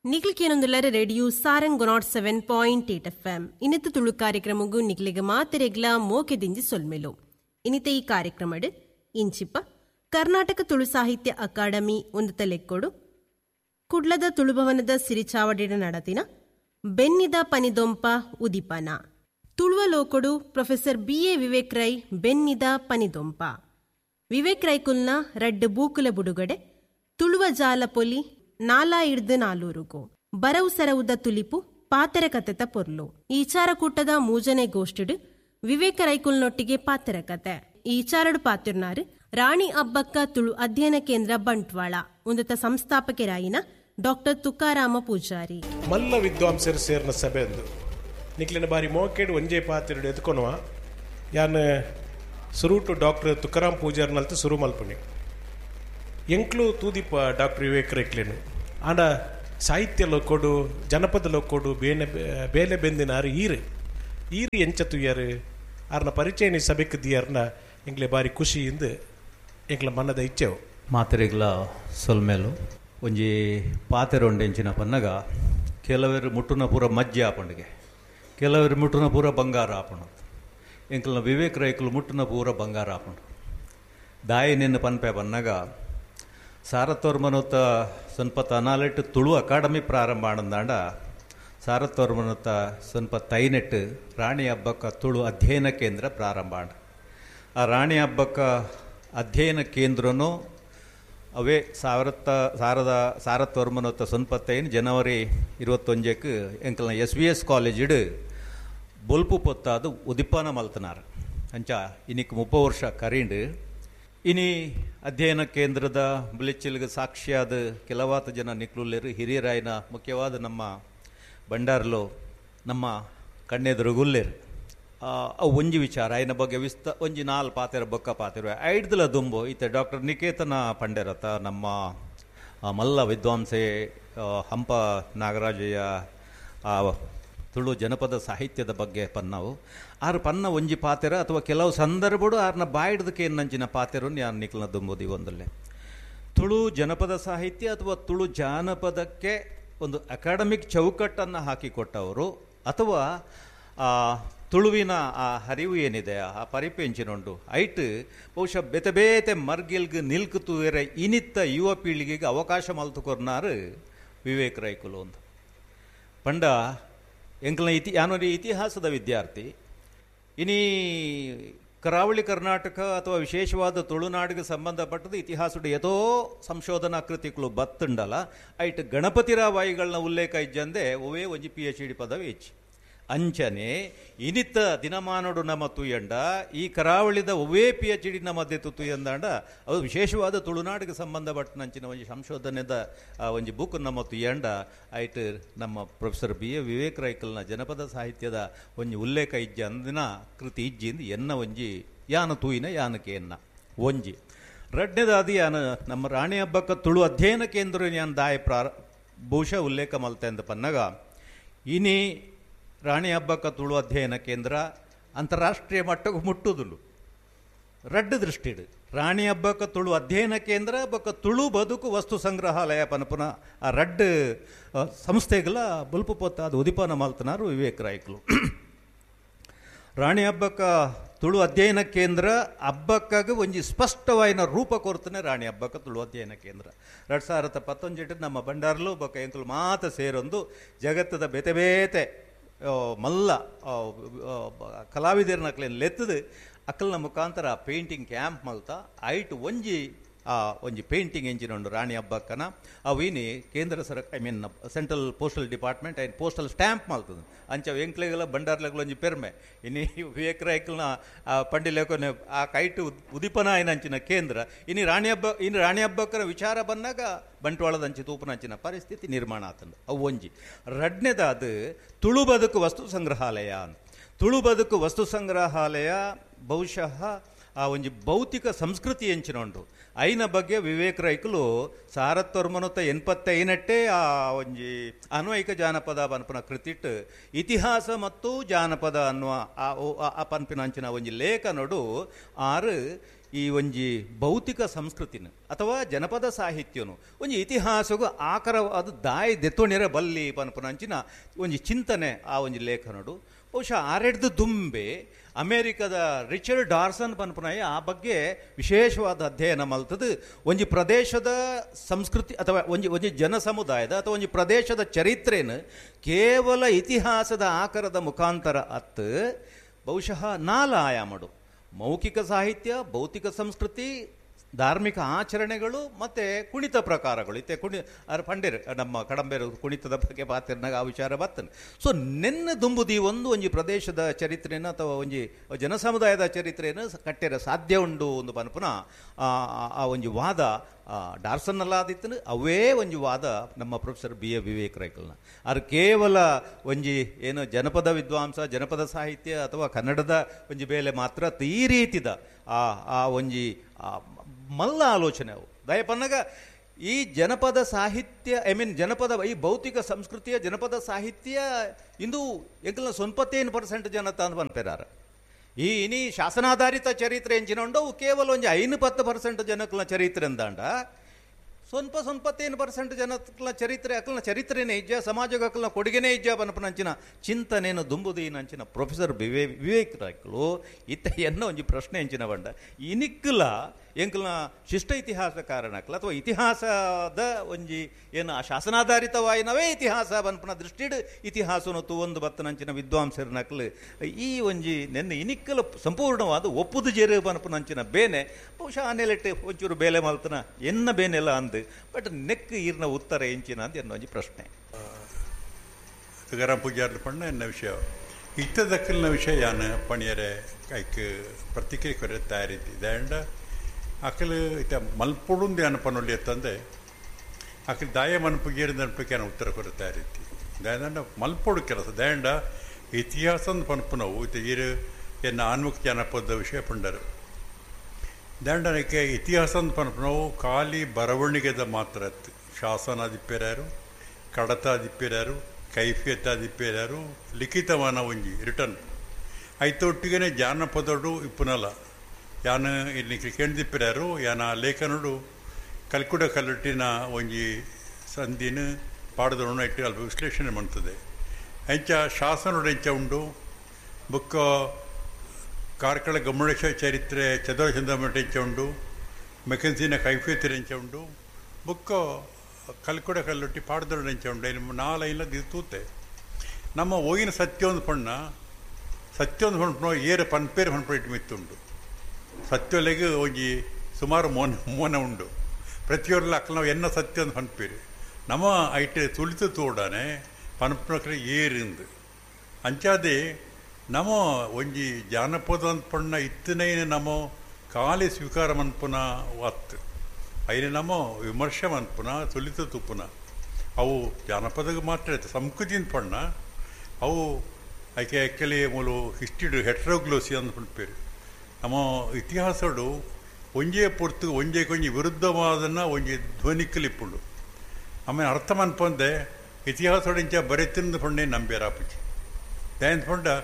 ನಿಕ್ಲಿಕೇನೊಂದುಲ್ಲರ radio Sarang 107.8 FM ಇನ್ನಿತ್ತು Tulu ಕಾರ್ಯಕ್ರಮಗೂ ನಿಕ್ಲಿಗೆ ಮಾತೆರೆಗ್ಲ ಮೋಕೆದಿಂಜಿ ಸೊಲ್ಮೆಲು ಇನ್ನಿತ ಈ ಕಾರ್ಯಕ್ರಮಡ್ ಇಂಚಿಪ್ಪ ಕರ್ನಾಟಕ ತುಳು ಸಾಹಿತ್ಯ ಅಕಾಡೆಮಿ ಒಂದು ತಲೆಕ್ಕೊಡು ಕುಡ್ಲದ ತುಳುಭವನದ ಸಿರಿಚಾವಡಿಡ ನಡತಿನ ಬೆನ್ನಿದ ಪನಿದೊಂಪ ಉದಿಪನ ತುಳುವ ಲೋಕೊಡು ಪ್ರೊಫೆಸರ್ BA ವಿವೇಕ್ ರೈ ಬೆನ್ನಿದ ಪನಿದೊಂಪ ವಿವೇಕ್ ರೈಕುಲ್ನ ರಡ್ಡು ಬೂಕುಲ ಬುಡುಗಡೆ ತುಳುವ ಜಾಲ ಪೊಲಿ ನಾಲಾ ಇಡ್ದು ನಾಲೂರುಗು ಬರವು ಸರವುದ ತುಲಿಪು ಪಾತೆರ ಕತೆತ ಪೊರ್ಲು ಈಚಾರಕೂಟದ ಮೂಜನೆ ಗೋಷ್ಠಿಡು ವಿವೇಕ ರೈಕುಲ್ನೊಟ್ಟಿಗೆ ಪಾತೆರ ಕತೆ ಈಚಾರಡು ಪಾತಿರ್ನಾರು ರಾಣಿ ಅಬ್ಬಕ್ಕ ತುಳು ಅಧ್ಯಯನ ಕೇಂದ್ರ ಬಂಟ್ವಾಳ ಉಂದತ ಸಂಸ್ಥಾಪಕರಾಯಿನ ಡಾಕ್ಟರ್ ತುಕಾರಾಮ ಪೂಜಾರಿ ಮಲ್ಲ ವಿದ್ವಾಂಸರು ಸೇರಿನ ಸಭೆ ಅಂದು ನಿಕ್ಲಿನ ಬಾರಿ ಮೋಕೆಡು ಒಂಜೇ ಪಾತಿರಡು ಎತ್ಕೊನುವ ಯಾನ್ ಸುರುಟು ಡಾಕ್ಟರ್ ತುಕಾರಾಮ್ ಪೂಜಾರಿನಲ್ತು ಸುರು ಮಲ್ಪುಣಿ ಎಂಕ್ಲು ತೂದಿಪ್ಪ ಡಾಕ್ಟರ್ ವಿವೇಕ್ ರೆಕ್ಲೇನು ಆಂಡ ಸಾಹಿತ್ಯ ಲೋಕೋಡು ಜನಪದ ಲೋಕೋಡು ಬೇಲೆ ಬೆಂದಿನ ಆರು ಈರು ಎಂಚ ತುಯ್ಯಾರು ಆರ್ನ ಪರಿಚಯನಿ ಸಭೆಕ್ ದಿಯಾರ್ನ ಎಂಗ್ಲೆ ಬಾರಿ ಖುಷಿಯಿಂದ ಎಂಗ್ಲ ಮನದ ಇಚ್ಛೆವು ಮಾತೆರೆಗ್ಲ ಸೊಲ್ಮೇಲು ಒಂಜಿ ಪಾತೆರೊಂಡೆಂಚಿನ ಪನ್ನಗ ಕೆಲವರು ಮುಟ್ಟುನ ಪೂರ ಮಜ್ಜೆ ಆಪಂಡಿಗೆ ಕೆಲವರು ಮುಟ್ಟುನ ಪೂರ ಬಂಗಾರ ಆಪಣದು ಎಂಕ್ಲನ ವಿವೇಕ್ ರೈಕುಲು ಮುಟ್ಟುನ ಪೂರ ಬಂಗಾರ ಆಪಂಡು ದಾಯಿ ನಿನ್ನ ಪನ್ಪೆ ಪನ್ನಗ ಸಾರತೋರ್ಮನೊತ್ತ ಸ್ವಲ್ಪ ತನಾಲೆಟ್ಟು ತುಳು ಅಕಾಡೆಮಿ ಪ್ರಾರಂಭ ಆನಂದಾಂಡ ಸಾರತೋರ್ಮನೊತ್ತ ಸ್ವಲ್ಪ ತೈನೆಟ್ಟು ರಾಣಿ ಹಬ್ಬಕ್ಕ ತುಳು ಅಧ್ಯಯನ ಕೇಂದ್ರ ಪ್ರಾರಂಭ ಆಂಡ ಆ ರಾಣಿ ಹಬ್ಬಕ್ಕ ಅಧ್ಯಯನ ಕೇಂದ್ರನೂ ಅವೇ ಸಾರತೋರ್ಮನೊತ್ತ ಸೊನ್ಪತ್ತೈನು ಜನವರಿ 21 ಎಂಕಲ್ನ SVS ಕಾಲೇಜಿಡು ಬೊಲ್ಪು ಪೊತ್ತಾದು ಉದಿಪಾನ ಮಲ್ತನಾರ ಅಂಚ ಇನ್ನಿಕ್ 30 ವರ್ಷ ಕರೀಂಡು ಇನಿ ಅಧ್ಯಯನ ಕೇಂದ್ರದ ಬುಲೆಚ್ಚಿಲ್ಗೆ ಸಾಕ್ಷಿಯಾದ ಕೆಲವಾತ ಜನ ನಿಕ್ಲುಲ್ಲೇರು ಹಿರಿಯರಾಯಿನ ಮುಖ್ಯವಾದ ನಮ್ಮ ಬಂಡಾರ್ಲು ನಮ್ಮ ಕಣ್ಣೆದುರುಗುಲ್ಲೇರು ಅವು ಒಂಜಿ ವಿಚಾರ ಆಯ್ನ ಬಗ್ಗೆ ಒಂಜಿ ನಾಲ್ ಪಾತೆರ ಬೊಕ್ಕ ಪಾತೆರು ಐಡ್ದಲ ದುಂಬು ಈತ ಡಾಕ್ಟರ್ ನಿಕೇತನ ಪಂಡೆರತ ನಮ್ಮ ಮಲ್ಲ ವಿದ್ವಾಂಸೆ ಹಂಪ ನಾಗರಾಜಯ್ಯ ತುಳು ಜನಪದ ಸಾಹಿತ್ಯದ ಬಗ್ಗೆ ಪನ್ನವು ಆರು ಪನ್ನ ಒಂಜಿ ಪಾತೆರ ಅಥವಾ ಕೆಲವು ಸಂದರ್ಭಡು ಆರ್ನ ಬಾಯಿಡ್ದಕ್ಕೆ ಏನಂಚಿನ ಪಾತೆರು ಯಾರು ನಿಕ್ಲನ ದುಂಬುದಿ ಒಂದಲ್ಲೇ ತುಳು ಜನಪದ ಸಾಹಿತ್ಯ ಅಥವಾ ತುಳು ಜಾನಪದಕ್ಕೆ ಒಂದು ಅಕಾಡೆಮಿಕ್ ಚೌಕಟ್ಟನ್ನು ಹಾಕಿಕೊಟ್ಟವರು ಅಥವಾ ತುಳುವಿನ ಆ ಹರಿವು ಏನಿದೆ ಆ ಪರಿಪೆಂಚಿನುಂಡು ಐಟ್ ಬಹುಶಃ ಬೇತೆ ಬೇತೆ ಮರ್ಗಿಲ್ಗೆ ನಿಲ್ಕು ತೂರೆ ಇನಿತ್ತ ಯುವ ಪೀಳಿಗೆಗೆ ಅವಕಾಶ ಮಲ್ತುಕೊರ್ನಾರು ವಿವೇಕ್ ರೈಕುಲು ಅಂತ ಪಂಡ ಎಂಕ್ಲ ಯಾನೊಂದು ಇತಿಹಾಸದ ವಿದ್ಯಾರ್ಥಿ ಇನಿ ಕರಾವಳಿ ಕರ್ನಾಟಕ ಅಥವಾ ವಿಶೇಷವಾದ ತುಳುನಾಡಿಗೆ ಸಂಬಂಧಪಟ್ಟದ್ದು ಇತಿಹಾಸದ ಎತೋ ಸಂಶೋಧನಾ ಕೃತಿಗಳು ಬತ್ತುಂಡಲ್ಲ ಐಟ್ ಗಣಪತಿರಾವ್ ಐಗಳನ್ನ ಉಲ್ಲೇಖ ಇಜ್ಜಂದೆ ಒವೇ ಒಂಜಿ PhD ಪದವಿ ಹೆಚ್ಚು ಅಂಚನೆ ಇನಿತ್ತ ದಿನಮಾನೋಡು ನಮ್ಮ ತುಯ್ಯಂಡ ಈ ಕರಾವಳಿದ ಒವೇ PhD ಮಧ್ಯೆ ತುಯ್ಯಂದಾಂಡ ಅದು ವಿಶೇಷವಾದ ತುಳುನಾಡಿಗೆ ಸಂಬಂಧಪಟ್ಟನಂಚಿನ ಒಂಜಿ ಸಂಶೋಧನೆದ ಒಂಜಿ ಬುಕ್ ನಮ್ಮ ತುಯ್ಯಂಡ ಐಟ್ ನಮ್ಮ ಪ್ರೊಫೆಸರ್ BA ವಿವೇಕ್ ರೈಕಲ್ನ ಜನಪದ ಸಾಹಿತ್ಯದ ಒಂಜಿ ಉಲ್ಲೇಖ ಇಜ್ಜ ಅಂದಿನ ಕೃತಿ ಇಜ್ಜಿಂದ ಎನ್ನ ಒಂಜಿ ಯಾನ ತೂಯಿನ ಯಾನಕ್ಕೆ ಎನ್ನ ಒಂಜಿ ರಡ್ನೆದಾದಿ ಯಾನ ನಮ್ಮ ರಾಣಿ ಹಬ್ಬಕ್ಕ ತುಳು ಅಧ್ಯಯನ ಕೇಂದ್ರ ಯಾನ್ ದಾಯ ಬಹುಶಃ ಉಲ್ಲೇಖ ಮಲ್ತೆ ಅಂತ ಪನ್ನಗ ಇನಿ ರಾಣಿ ಹಬ್ಬಕ್ಕ ತುಳು ಅಧ್ಯಯನ ಕೇಂದ್ರ ಅಂತಾರಾಷ್ಟ್ರೀಯ ಮಟ್ಟಕ್ಕೆ ಮುಟ್ಟುದುಲು ರಡ್ಡು ದೃಷ್ಟಿಡು ರಾಣಿ ಹಬ್ಬಕ್ಕ ತುಳು ಅಧ್ಯಯನ ಕೇಂದ್ರ ಬೊಕ್ಕ ತುಳು ಬದುಕು ವಸ್ತು ಸಂಗ್ರಹಾಲಯ ಪನಪುನ ಆ ರಡ್ಡು ಸಂಸ್ಥೆಗಳ ಬಲ್ಪು ಪೊತ್ತಾದ ಉದಿಪಾನ ಮಲ್ತನಾರು ವಿವೇಕ್ ರೈಕುಲು ರಾಣಿ ಹಬ್ಬಕ್ಕ ತುಳು ಅಧ್ಯಯನ ಕೇಂದ್ರ ಹಬ್ಬಕ್ಕಾಗ ಒಂಜಿ ಸ್ಪಷ್ಟವಾಯಿನ ರೂಪ ಕೊರ್ತನೆ ರಾಣಿ ಹಬ್ಬಕ್ಕ ತುಳು ಅಧ್ಯಯನ ಕೇಂದ್ರ 2019 ನಮ್ಮ ಬಂಡಾರ್ಲು ಬೊಕ್ಕ ಎಂಕುಲು ಮಾತ ಸೇರೊಂದು ಜಗತ್ತದ ಬೇತೆ ಬೇತೆ ಮಲ್ಲ ಕಲಾವಿದರ ನಕ್ಲೇನು ಲೆತ್ತದು ಅಕ್ಕಲ್ನ ಮುಖಾಂತರ ಪೇಂಟಿಂಗ್ ಕ್ಯಾಂಪ್ ಮಲ್ತ ಐಟ್ ಒಂಜಿ ಪೇಂಟಿಂಗ್ ಎಂಜಿನುಂಡು ರಾಣಿ ಹಬ್ಬಕ್ಕನ ಅವಿನಿ ಕೇಂದ್ರ ಸೆಂಟ್ರಲ್ ಪೋಸ್ಟಲ್ ಡಿಪಾರ್ಟ್ಮೆಂಟ್ ಐನ್ ಪೋಸ್ಟಲ್ ಸ್ಟ್ಯಾಂಪ್ ಮಲ್ತದ ಅಂಚ ಎಂಕ್ಲೆಗಳ ಬಂಡಾರ್ಲೆಗಳ ಒಂಜಿ ಪೆರ್ಮೆ ಇನ್ನು ವಿವೇಕ್ ರೈಕಲ್ನ ಪಂಡಿಲೆಕೊನೆ ಆ ಕೈಟ್ ಉದಿಪನ ಆಯ್ನಂಚಿನ ಕೇಂದ್ರ ಇನ್ನು ರಾಣಿ ಹಬ್ಬಕ್ಕನ ವಿಚಾರ ಬಂದಾಗ ಬಂಟ್ವಾಳದಂಚಿ ತೂಪನಂಚಿನ ಪರಿಸ್ಥಿತಿ ನಿರ್ಮಾಣ ಆತಂಡು ಅವು ಒಂಜಿ ರಡ್ನೆದಾದ ತುಳು ಬದುಕು ವಸ್ತು ಸಂಗ್ರಹಾಲಯ ಅಂತ ತುಳು ಬದುಕು ವಸ್ತು ಸಂಗ್ರಹಾಲಯ ಬಹುಶಃ ಆ ಒಂಜಿ ಭೌತಿಕ ಸಂಸ್ಕೃತಿ ಎಂಚಿನುಂಡು ಐನ ಬಗ್ಗೆ ವಿವೇಕ್ ರೈಕುಲು ಸಾರತ್ತೊರ್ಮನೊತ್ತ 85 ಆ ಒಂಜಿ ಅನ್ವಯಿಕ ಜಾನಪದ ಪನ್ಪನ ಕೃತಿಟ್ ಇತಿಹಾಸ ಮತ್ತು ಜಾನಪದ ಅನ್ನುವ ಆ ಪನ್ಪಿನ ಅಂಚಿನ ಒಂಜಿ ಲೇಖನಡು ಆರು ಈ ಒಂಜಿ ಭೌತಿಕ ಸಂಸ್ಕೃತಿನ ಅಥವಾ ಜನಪದ ಸಾಹಿತ್ಯನು ಒಂಜಿ ಇತಿಹಾಸಗೂ ಆಕರವಾದ ದಾಯಿ ದೆತ್ತೊಣಿರ ಬಲ್ಲಿ ಪನ್ಪುನಂಚಿನ ಒಂಜಿ ಚಿಂತನೆ ಆ ಒಂಜಿ ಲೇಖನಡು ಬಹುಶಃ ಆರೆಡ್ದು ದುಂಬೆ ಅಮೇರಿಕದ ರಿಚರ್ಡ್ ಡಾರ್ಸನ್ ಪನ್ಪುನಾಯಿ ಆ ಬಗ್ಗೆ ವಿಶೇಷವಾದ ಅಧ್ಯಯನ ಮಲ್ತದು ಒಂಜಿ ಪ್ರದೇಶದ ಸಂಸ್ಕೃತಿ ಅಥವಾ ಒಂಜಿ ಜನ ಸಮುದಾಯದ ಅಥವಾ ಒಂಜಿ ಪ್ರದೇಶದ ಚರಿತ್ರೆನ ಕೇವಲ ಇತಿಹಾಸದ ಆಕಾರದ ಮುಖಾಂತರ ಅತ್ತು ಬಹುಶಃ 4 ಆಯಾಮಡು: ಮೌಖಿಕ ಸಾಹಿತ್ಯ, ಭೌತಿಕ ಸಂಸ್ಕೃತಿ, ಧಾರ್ಮಿಕ ಆಚರಣೆಗಳು ಮತ್ತು ಕುಣಿತ ಪ್ರಕಾರಗಳು. ಇತ್ತೆ ಪಂಡೇರು ನಮ್ಮ ಕಡಂಬೇರು ಕುಣಿತದ ಬಗ್ಗೆ ಪಾತಿರ್ನಾಗ ಆ ವಿಚಾರ ಬರ್ತನೆ. ಸೊ ದುಂಬುದಿ ಒಂಜಿ ಪ್ರದೇಶದ ಚರಿತ್ರೆನ ಅಥವಾ ಒಂಜಿ ಜನಸಮುದಾಯದ ಚರಿತ್ರೆಯನ್ನು ಕಟ್ಟೆರ ಸಾಧ್ಯ ಉಂಡು ಒಂದು ಪನ್ಪುನ ಆ ಒಂಜಿ ವಾದ ಡಾರ್ಸನ್ನಲ್ಲಾದಿತ್ತು. ಅವೇ ಒಂಜಿ ವಾದ ನಮ್ಮ ಪ್ರೊಫೆಸರ್ BA ವಿವೇಕ್ ರೈಕಲ್ನ. ಅದು ಕೇವಲ ಒಂಜಿ ಏನು ಜನಪದ ವಿದ್ವಾಂಸ, ಜನಪದ ಸಾಹಿತ್ಯ ಅಥವಾ ಕನ್ನಡದ ಒಂಜಿ ಬೇಲೆ ಮಾತ್ರ ಈ ರೀತಿದ ಆ ಒಂಜಿ ಮಲ್ಲ ಆಲೋಚನೆ ಅವು ದಯಪನ್ನಾಗ ಈ ಜನಪದ ಸಾಹಿತ್ಯ ಜನಪದ ಈ ಭೌತಿಕ ಸಂಸ್ಕೃತಿಯ ಜನಪದ ಸಾಹಿತ್ಯ ಇಂದು ಎಂಕಲ್ನ 90% ಜನತ ಅಂತ ಪನ್ಪೆರಾರ. ಇನಿ ಶಾಸನಾಧಾರಿತ ಚರಿತ್ರೆ ಎಂಚಿನ ಉಂಡವು ಕೇವಲ ಒಂಜಿ 5-10% ಜನಕ್ಕಲ್ನ ಚರಿತ್ರೆ ಅಂದಾಂಡ 20% ಜನಕ್ಕಲ್ನ ಚರಿತ್ರೆ ಅಕ್ಕಲ್ನ ಚರಿತ್ರೆನೇ ಇಜ್ಜ, ಸಮಾಜಕ್ಕೆ ಅಕ್ಕಲ್ನ ಕೊಡುಗೆನೇ ಇಜ್ಜ ಪನ್ಪನಂಚಿನ ಚಿಂತನೆಯನ್ನು ದುಂಬುದೀನಂಚಿನ ಪ್ರೊಫೆಸರ್ ವಿವೇಕ್ ರಾಯ್ಕಲು ಇತ್ತ ಎನ್ನ ಒಂಜಿ ಪ್ರಶ್ನೆ ಎಂಚಿನ ಬಂಡ ಇನಿಕ್ಕಲ ಎಂಕಲ್ನ ಶಿಷ್ಟ ಇತಿಹಾಸ ಕಾರಣಕ್ಕಲ್ಲ ಅಥವಾ ಇತಿಹಾಸದ ಒಂಜಿ ಏನು ಆ ಶಾಸನಾಧಾರಿತವಾಯಿನವೇ ಇತಿಹಾಸ ಪನ್ಪನ ದೃಷ್ಟಿಡ್ ಇತಿಹಾಸನು ತೂವೊಂದು ಬತ್ತನಂಚಿನ ವಿದ್ವಾಂಸರನಕ್ಕಲು ಈ ಒಂಜಿ ನೆನ್ನೆ ಇನಿಕ್ಕಲ ಸಂಪೂರ್ಣವಾದ ಒಪ್ಪುದು ಜೇರು ಪನ್ಪನಂಚಿನ ಬೇನೆ ಬಹುಶಃ ಆನೆಲೆಟ್ಟು ಒಂಚೂರು ಬೇಲೆ ಮಲ್ತನ ಎನ್ನ ಬೇನೆಲ್ಲ ಅಂದು ಬಟ್ ನೆಕ್ ಈರ್ನ ಉತ್ತರ ಎಂಚಿನ ಅಂತ ಎನ್ನ ಒಂಜಿ ಪ್ರಶ್ನೆ. ತುಕಾರಾಮ್ ಪೂಜಾರ್ಲು ಪಣ್ಣ ಎನ್ನ ವಿಷಯ ಇತ್ತದಕ್ಕಲ್ನ ವಿಷಯ ಯಾನು ಪಣಿಯರೆ ಕೈಕ್ ಪ್ರತಿಕ್ರಿಯೆ ಕೊರೆ ತಯಾರಿದ್ದಿ ದಾಂಡ ಅಕಲು ಇತ್ತ ಮಲ್ಪೊಡುಂದು ಅನಪನೊಳ್ಳಿ ಎತ್ತಂದೆ ಅಕಲು ದಾಯ ಮನ್ಪುಗೇರಿದ ಅನ್ಪಕ್ಕೆ ನಾನು ಉತ್ತರ ಕೊರೆ ತಯಾರಿದ್ದಿ ದಾಂಡ ಮಲ್ಪೊಡು ಕೆಲಸ ದಾಂಡ ಇತಿಹಾಸದ ಪನ್ಪುನವು ಇತ್ತ ಈರು ಎನ್ನ ಆನ್ಮುಖ ಜನಪದ ವಿಷಯ ಪಂಡರು ದಾಂಡನಕ್ಕೆ ಇತಿಹಾಸದ ಪನ್ಪುನವು ಖಾಲಿ ಬರವಣಿಗೆದ ಮಾತ್ರ ಶಾಸನ ದಿಪ್ಪೇರಾರು, ಕಡತ ದಿಪ್ಪೇರಾರು, ಕೈಫಿಯತ ದಿಪ್ಪೇರಾರು, ಲಿಖಿತವಾನ ಒಂಜಿ ರಿಟರ್ನ್ ಐತೊಟ್ಟಿಗೆ ಜಾನಪದಡು ಇಪ್ಪುನಲ್ಲ ಯಾನು ಇಲ್ಲಿ ಕೇಳ್ದಿಪ್ಪಿರಾರು ಯಾನ ಲೇಖನಡು ಕಲ್ಕುಡ ಕಲ್ಲಟ್ಟಿನ ಒಂಜಿ ಸಂದಿನ ಪಾಡದೊಣ ಇಟ್ಟು ಅಲ್ಪ ವಿಶ್ಲೇಷಣೆ ಮಾಡ್ತದೆ. ಹೆಂಚ ಶಾಸನಡು ಹೆಂಚ ಉಂಡು ಬುಕ್ಕ ಕಾರ್ಕಳ ಗಮನೇಶ ಚರಿತ್ರೆ ಚದರ ಚಂದಮಠ ಹೆಂಚ ಉಂಡು, ಮೆಕನ್ಸಿನ ಕೈಫಿಯತಿರ ಹೆಂಚ ಉಂಡು, ಬುಕ್ಕ ಕಲ್ಕುಡ ಕಲ್ಲೊಟ್ಟಿ ಪಾಡದೊಡ ಹೆಂಚ ಉಂಡು. ಇಲ್ಲಿ 4 ಇಲ್ಲ ತೂತೆ ನಮ್ಮ ಹೋಗಿನ ಸತ್ಯೊಂದು ಪಣ್ಣ ಏರು ಪನ್ಪೇರು ಪನ್ಪೇರು ಮಿತ್ತುಂಡು. ಸತ್ಯೊಲೆಗೆ ಒಂಜಿ ಸುಮಾರು ಮೋನ ಉಂಡು. ಪ್ರತಿಯೊರ್ಲ ಅಕ್ಕಲು ನಾವು ಎನ್ನ ಸತ್ಯ ಒಂದು ಪನ್ಪೇರು ನಮ್ಮ ಐಟೆ ತುಳಿತು ತೋಡಾನೆ ಪನ್ಪನಕ್ರೆ ಏರಿಂದು ಅಂಚಾದೆ ನಮ್ಮ ಒಂಜಿ ಜಾನಪದ ಅಂದ್ಪಣ್ಣ ಇತ್ತನೇನು ನಮ್ಮ ಖಾಲಿ ಸ್ವೀಕಾರ ಮನ್ಪುನ ಒತ್ತು ಐನೆ ನಮ್ಮ ವಿಮರ್ಶೆ ಮನ್ಪುನ ತುಳಿತು ತುಪ್ಪುನ ಅವು ಜಾನಪದಕ್ಕೆ ಮಾತ್ರ ಸಂಸ್ಕೃತಿ ಅಂದ್ಪಣ್ಣ ಅವು ಐಕೆ ಎಕ್ಕಲಿ ಮೂಲು ಹಿಸ್ಟ್ರಿ ಹೆಟ್ರೋಗ್ಲೋಸಿ ಅಂತ ಪನ್ಪೇರು. ನಮ್ಮ ಇತಿಹಾಸಡು ಒಂಜೇ ಪೊರ್ತು ಒಂಜೇ ಕೊಂಜಿ ವಿರುದ್ಧವಾದನ್ನ ಒಂಜಿ ಧ್ವನಿಕ್ಕಲಿಪ್ಪುಂಡು. ಆಮೇಲೆ ಅರ್ಥ ಮನ್ಪಂದೆ ಇತಿಹಾಸಡಿಂಚ ಬರೆತಿಂದು ಪಂಡೆ ನಂಬ್ಯಾರಾಪುಜಿ ದಾಯಂತ ಪಂಡ